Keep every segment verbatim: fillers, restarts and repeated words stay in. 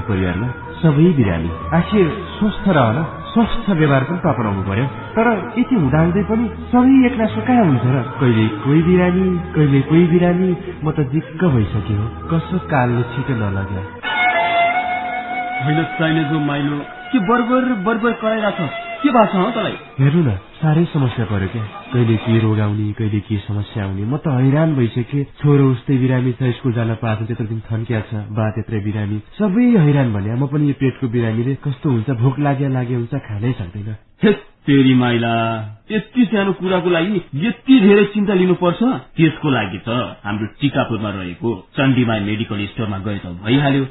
परिवारमा सबै बिरामी। आखिर स्वस्थ रहन स्वस्थ व्यवहार पनि अपनाउनु पर्यो। तर यति हुँदाहुँदै पनि सबै एक्लासो कहाँ हुन्छ र? कहिले कोही बिरामी कहिले कोही बिरामी। म त दिक्क भइसक्यो। कसो कालले छिटो नलग्यो। होइन चाहिने जो माइलो के बर्बर बर्बर कराइरहेछ के भएको छ तँलाई? हेर्नु न साह्रै समस्या पर्यो क्या। कहिले के रोग आउने कहिले के समस्या आउने। म त हैरान भइसकेँ। छोरो उस्तै बिरामी छ, स्कुल जान पाएको त्यत्रो दिन थन्किया छ, बा त्यत्रै बिरामी, सबै हैरान भने। म पनि यो पेटको बिरामीले कस्तो हुन्छ, भोक लाग्या लागे हुन्छ, खानै सक्दैन। तेरी माइला यति सानो कुराको लागि यति धेरै चिन्ता लिनुपर्छ? त्यसको लागि त हाम्रो टिकापुरमा रहेको चण्डीमाई मेडिकल स्टोरमा गए त भइहाल्यो।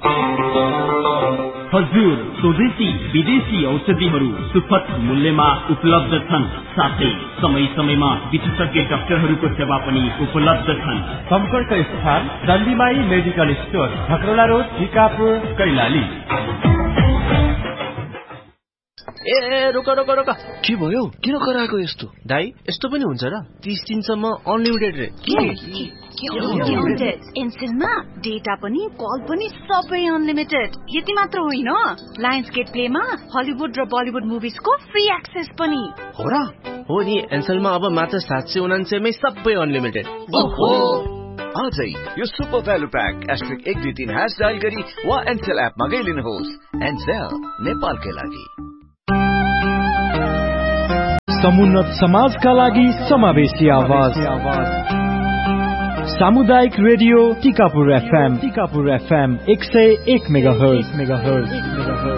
हजुर स्वदेशी विदेशी औषधिहरू सुपथ मूल्यमा उपलब्ध छन्। साथै समय समयमा विशेषज्ञ डाक्टरहरूको सेवा पनि उपलब्ध छन्। सम्पर्क स्थान चण्डीमाई medical store, झकरोला road, Tikapur, Kailali. ए रोक रोक रोक, के भयो? किन कराएको यस्तो? दाइ यस्तो पनि हुन्छ र? तीस दिनसम्म अनलिमिटेड रे। एनसेलमा डेटा पनि कल पनि सबै अनलिमिटेड। यति मात्र होइन, लायन्स गेट प्लेमा हलिउड र बलिउड मुभिजको फ्री एक्सेस पनि हो र? हो नि, एनसेलमा अब मात्र सात सय उनान्सयमै सबै अनलिमिटेड। आजै यो सुपर भ्यालु प्याक एस्ट्रिक एक दुई तीन ह्यास डायल गरी वा एनसेल एपमा गइलिनुहोस्। एनसेल नेपालकै लागि। समुन्नत समाजका लागि समावेशी आवाज। सामुदायिक radio Tikapur FM Tikapur FM एक सय एक मेगाहर्ज।